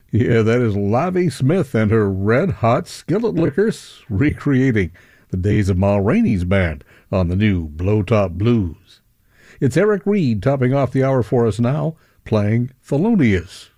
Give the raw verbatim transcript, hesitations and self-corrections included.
Yeah, that is Lavi Smith and her red hot skillet lickers recreating the days of Ma Rainey's band on the new Blowtop Blues. It's Eric Reed topping off the hour for us now, playing Thelonious.